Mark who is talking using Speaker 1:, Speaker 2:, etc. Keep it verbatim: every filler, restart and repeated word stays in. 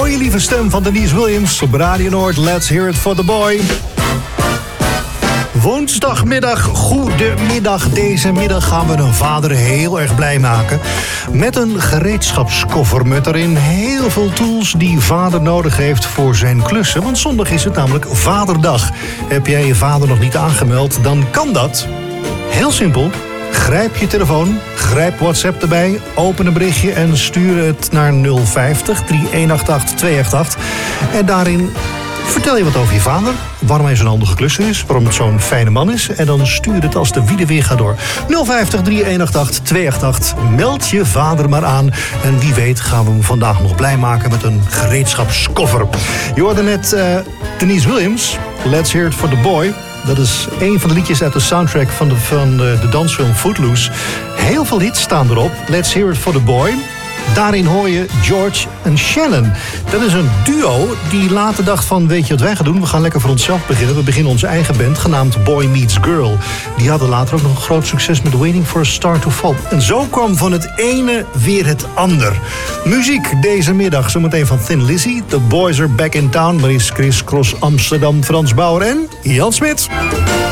Speaker 1: mooie lieve stem van Denise Williams op Radio Noord. Let's hear it for the boy. Woensdagmiddag, goedemiddag. Deze middag gaan we een vader heel erg blij maken. Met een gereedschapskoffer met erin heel veel tools die vader nodig heeft voor zijn klussen. Want zondag is het namelijk Vaderdag. Heb jij je vader nog niet aangemeld, dan kan dat. Heel simpel. Grijp je telefoon, grijp WhatsApp erbij, open een berichtje en stuur het naar nul vijftig, drie een acht acht, twee acht acht. En daarin vertel je wat over je vader, waarom hij zo'n handige klusser is, waarom het zo'n fijne man is. En dan stuur het als de wiede weer gaat door. nul vijftig, drie een acht acht, twee acht acht. Meld je vader maar aan. En wie weet gaan we hem vandaag nog blij maken met een gereedschapskoffer. Je hoorde net uh, Denise Williams, Let's Hear It For The Boy. Dat is een van de liedjes uit de soundtrack van de, van de, de dansfilm Footloose. Heel veel hits staan erop. Let's Hear It For The Boy. Daarin hoor je George en Shannon. Dat is een duo die later dacht van, weet je wat wij gaan doen? We gaan lekker voor onszelf beginnen. We beginnen onze eigen band, genaamd Boy Meets Girl. Die hadden later ook nog een groot succes met Waiting for a Star to Fall. En zo kwam van het ene weer het ander. Muziek deze middag, zometeen van Thin Lizzy. The Boys Are Back in Town. Maar is Chris Cross Amsterdam, Frans Bauer en Jan Smit.